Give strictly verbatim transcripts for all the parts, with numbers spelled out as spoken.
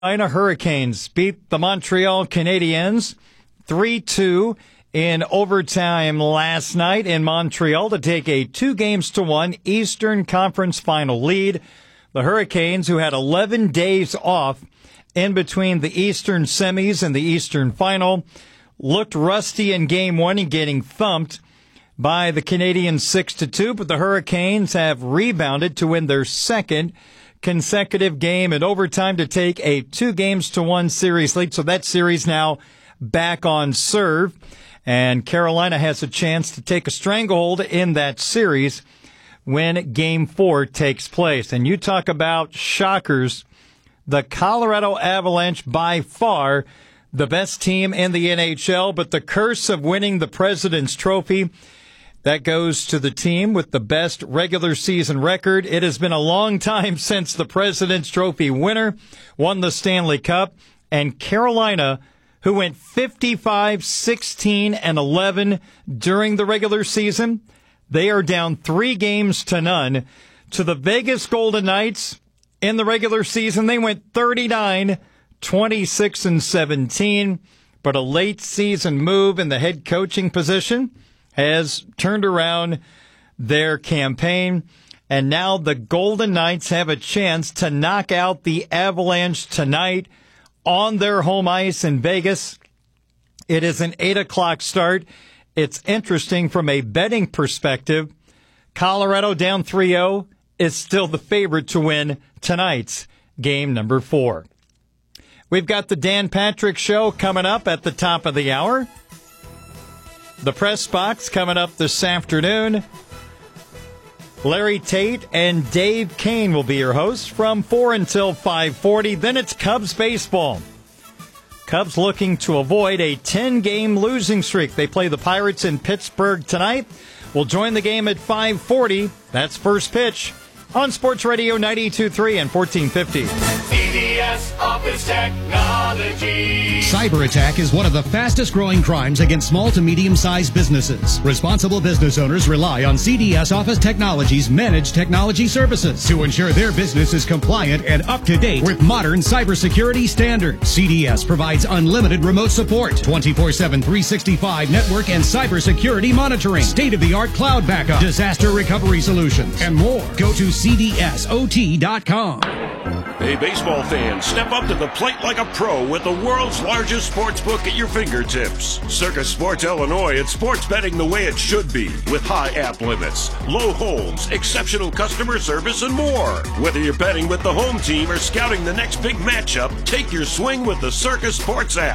Carolina Hurricanes beat the Montreal Canadiens three two in overtime last night in Montreal to take a two games to one Eastern Conference final lead. The Hurricanes, who had eleven days off in between the Eastern semis and the Eastern final, looked rusty in game one and getting thumped by the Canadiens six to two, but the Hurricanes have rebounded to win their second consecutive game in overtime to take a two games to one series lead. So that series now back on serve, and Carolina has a chance to take a stranglehold in that series when game four takes place. And you talk about shockers, the Colorado Avalanche, by far the best team in the N H L, but the curse of winning the President's Trophy, that goes to the team with the best regular season record. It has been a long time since the President's Trophy winner won the Stanley Cup, and Carolina, who went fifty-five, sixteen, and eleven during the regular season, they are down three games to none to the Vegas Golden Knights. In the regular season, they went thirty-nine, twenty-six, and seventeen, but a late season move in the head coaching position has turned around their campaign, and now the Golden Knights have a chance to knock out the Avalanche tonight on their home ice in Vegas. It is an eight o'clock start. It's interesting from a betting perspective. Colorado down three oh is still the favorite to win tonight's game number four. We've got the Dan Patrick Show coming up at the top of the hour. The Press Box coming up this afternoon. Larry Tate and Dave Kane will be your hosts from four until five forty. Then it's Cubs baseball. Cubs looking to avoid a ten-game losing streak. They play the Pirates in Pittsburgh tonight. We'll join the game at five forty. That's first pitch on Sports Radio ninety-two point three and fourteen fifty. C D S Office Technology. Cyber attack is one of the fastest growing crimes against small to medium-sized businesses. Responsible business owners rely on C D S Office Technology's managed technology services to ensure their business is compliant and up to date with modern cybersecurity standards. C D S provides unlimited remote support, twenty-four seven, three sixty-five network and cybersecurity monitoring, state-of-the-art cloud backup, disaster recovery solutions, and more. Go to C D S O T dot com. Hey, baseball fans, step up to the plate like a pro with the world's largest sports book at your fingertips. Circus Sports Illinois, it's sports betting the way it should be, with high app limits, low holds, exceptional customer service, and more. Whether you're betting with the home team or scouting the next big matchup, take your swing with the Circus Sports app.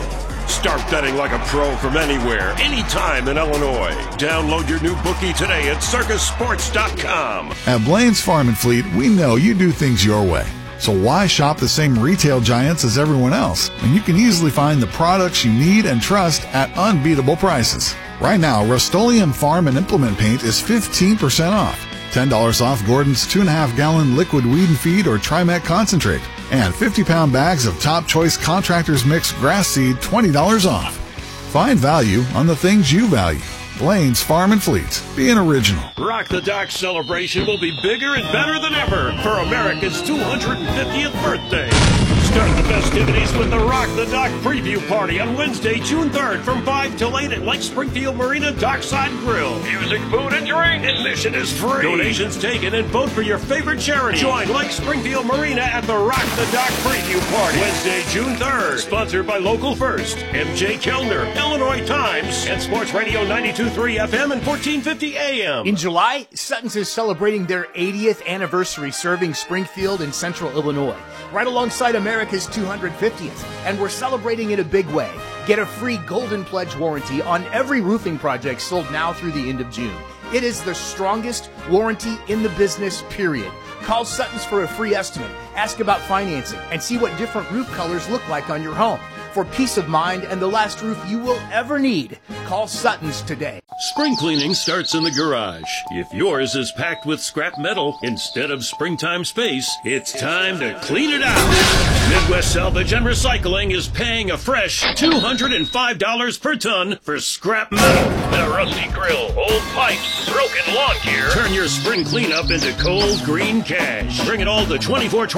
Start betting like a pro from anywhere, anytime in Illinois. Download your new bookie today at circus sports dot com. At Blaine's Farm and Fleet, we know you do things your way. So why shop the same retail giants as everyone else when you can easily find the products you need and trust at unbeatable prices? Right now, Rust-Oleum Farm and Implement Paint is fifteen percent off. ten dollars off Gordon's two point five gallon liquid weed and feed or Trimet concentrate. And fifty pound bags of Top Choice Contractors Mix grass seed, twenty dollars off. Find value on the things you value. Blaine's Farm and Fleet. Be an original. Rock the Dock celebration will be bigger and better than ever for America's two hundred fiftieth birthday. Start the festivities with the Rock the Dock preview party on Wednesday, June third from five till eight at Lake Springfield Marina Dockside Grill. Music, food, and drink. Admission is free. Donations taken and vote for your favorite charity. Join Lake Springfield Marina at the Rock the Dock preview party Wednesday, June third. Sponsored by Local First, M J Kellner, Illinois Times, and Sports Radio ninety-two point three F M and fourteen fifty A M. In July, Sutton's is celebrating their eightieth anniversary serving Springfield and Central Illinois, right alongside America's two hundred fiftieth, and we're celebrating in a big way. Get a free Golden Pledge warranty on every roofing project sold now through the end of June. It is the strongest warranty in the business, period. Call Sutton's for a free estimate, ask about financing, and see what different roof colors look like on your home. For peace of mind and the last roof you will ever need, call Sutton's today. Spring cleaning starts in the garage. If yours is packed with scrap metal instead of springtime space, it's time to clean it out. Midwest Salvage and Recycling is paying a fresh two hundred five dollars per ton for scrap metal. A rusty grill, old pipes, broken lawn gear. Turn your spring cleanup into cold green cash. Bring it all to twenty-four twenty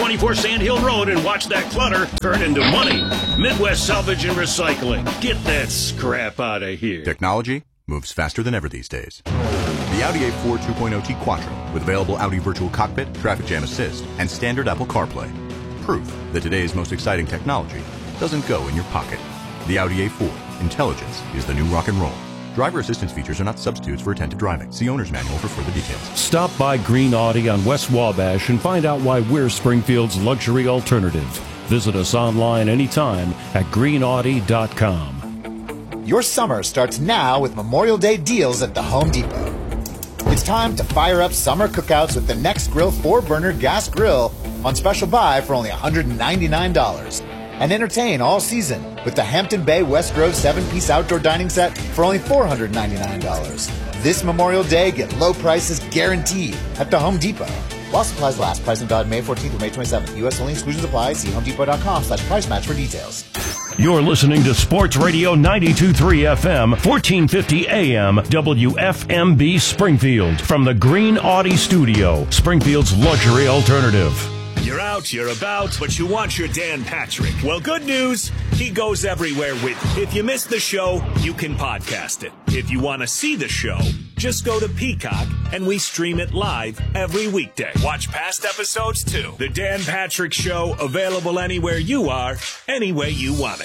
twenty-four Sand Hill Road and watch that clutter turn into money. Midwest Salvage and Recycling. Get that scrap out of here. Technology moves faster than ever these days. The Audi A four two point oh T Quattro with available Audi Virtual Cockpit, Traffic Jam Assist, and standard Apple CarPlay. Proof that today's most exciting technology doesn't go in your pocket. The Audi A four. Intelligence is the new rock and roll. Driver assistance features are not substitutes for attentive driving. See owner's manual for further details. Stop by Green Audi on West Wabash and find out why we're Springfield's luxury alternative. Visit us online anytime at green audi dot com. Your summer starts now with Memorial Day deals at the Home Depot. It's time to fire up summer cookouts with the Next Grill four burner gas grill on special buy for only one hundred ninety-nine dollars. And entertain all season with the Hampton Bay West Grove seven-piece outdoor dining set for only four hundred ninety-nine dollars. This Memorial Day, get low prices guaranteed at the Home Depot. While supplies last. Price and valid May fourteenth through May twenty-seventh. U S only. Exclusions apply. See homedepot.com slash price match for details. You're listening to Sports Radio ninety-two point three F M, fourteen fifty A M, W F M B Springfield. From the Green Audi Studio, Springfield's luxury alternative. You're out, you're about, but you want your Dan Patrick. Well, good news, he goes everywhere with you. If you missed the show, you can podcast it. If you want to see the show, just go to Peacock, and we stream it live every weekday. Watch past episodes, too. The Dan Patrick Show, available anywhere you are, any way you want it.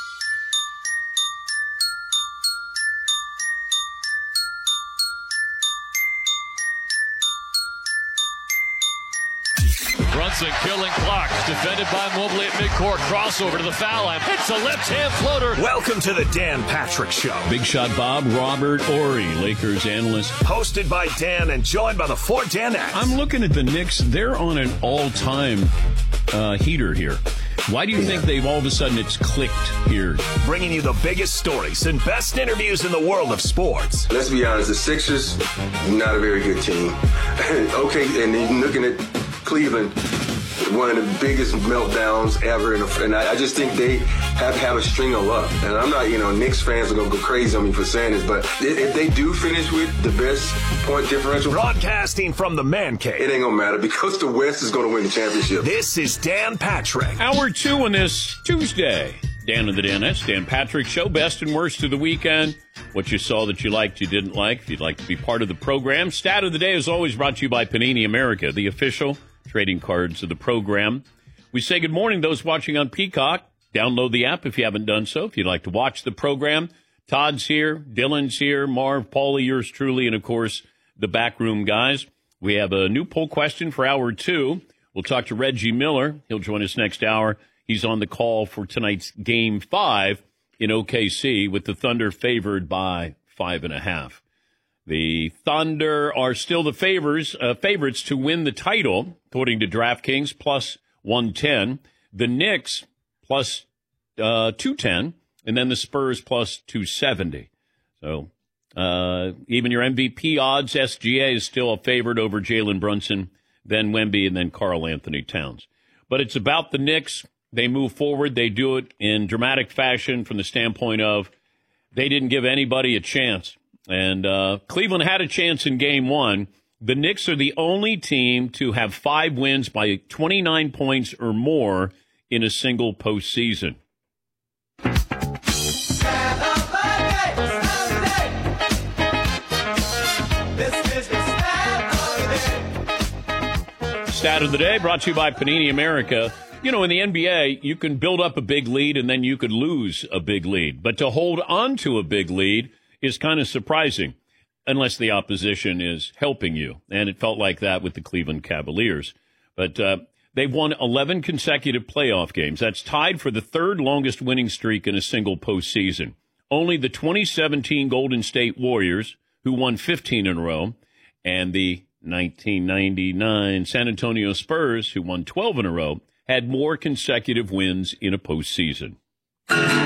Brunson killing clocks, defended by Mobley at midcourt, crossover to the foul line, hits a left-hand floater. Welcome to the Dan Patrick Show. Big Shot Bob, Robert Ory, Lakers analyst. Hosted by Dan and joined by the four Danettes. I'm looking at the Knicks. They're on an all-time uh, heater here. Why do you think they've all of a sudden it's clicked here? Bringing you the biggest stories and best interviews in the world of sports. Let's be honest, the Sixers, not a very good team. Okay, and then looking at Cleveland, one of the biggest meltdowns ever, in a, and I, I just think they have have a string of luck. And I'm not, you know, Knicks fans are gonna go crazy on me for saying this, but if they do finish with the best point differential, broadcasting from the man cave, it ain't gonna matter because the West is gonna win the championship. This is Dan Patrick. Hour two on this Tuesday. Dan and the Danettes, Dan Patrick Show, best and worst of the weekend. What you saw that you liked, you didn't like. If you'd like to be part of the program, Stat of the Day is always brought to you by Panini America, the official trading cards of the program. We say good morning those watching on Peacock. Download the app if you haven't done so. If you'd like to watch the program, Todd's here, Dylan's here, Marv, Paulie, yours truly, and of course the backroom guys. We have a new poll question for hour two. We'll talk to Reggie Miller. He'll join us next hour. He's on the call for tonight's game five in O K C with the Thunder favored by five and a half. The Thunder are still the favors, uh, favorites to win the title, according to DraftKings, plus one ten. The Knicks, plus uh, two ten. And then the Spurs, plus two seventy. So uh, even your M V P odds, S G A is still a favorite over Jalen Brunson, then Wemby, and then Karl Anthony Towns. But it's about the Knicks. They move forward. They do it in dramatic fashion from the standpoint of they didn't give anybody a chance. And uh, Cleveland had a chance in game one. The Knicks are the only team to have five wins by twenty-nine points or more in a single postseason. Stat of the Day brought to you by Panini America. You know, in the N B A, you can build up a big lead and then you could lose a big lead. But to hold on to a big lead is kind of surprising, unless the opposition is helping you. And it felt like that with the Cleveland Cavaliers. But uh, they've won eleven consecutive playoff games. That's tied for the third longest winning streak in a single postseason. Only the twenty seventeen Golden State Warriors, who won fifteen in a row, and the nineteen ninety-nine San Antonio Spurs, who won twelve in a row, had more consecutive wins in a postseason.